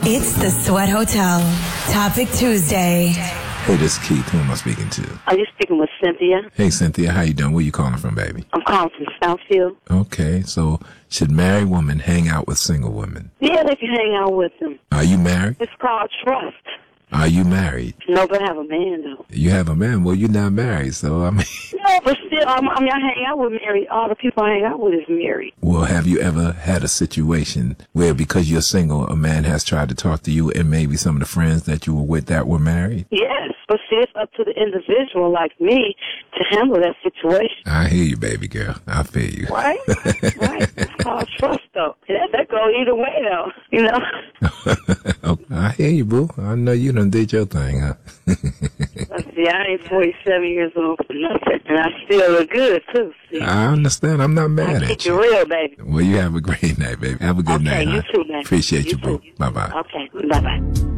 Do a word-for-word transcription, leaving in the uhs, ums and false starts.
It's the Sweat Hotel. Topic Tuesday. Hey, this is Keith. Who am I speaking to? Are you speaking with Cynthia? Hey, Cynthia. How you doing? Where you calling from, baby? I'm calling from Southfield. Okay. So, should married women hang out with single women? Yeah, they can hang out with them. Are you married? It's called trust. Are you married? No, but I have a man, though. You have a man? Well, you're not married, so, I mean... No, but still, I'm, I mean, I hang out with married. All the people I hang out with is married. Well, have you ever had a situation where, because you're single, a man has tried to talk to you and maybe some of the friends that you were with that were married? Yes, but see, it's up to the individual like me to handle that situation. I hear you, baby girl. I feel you. Right? Right. It's called trust, though. That, that go either way, though, you know? Okay. I hear you, boo. I know you done did your thing, huh? See, I ain't forty-seven years old for nothing, and I still look good, too. See? I understand. I'm not mad I at keep you. it real, baby. Well, you have a great night, baby. Have a good Okay, night, you huh? too, man. Appreciate you, You boo. too. Bye-bye. Okay, bye-bye.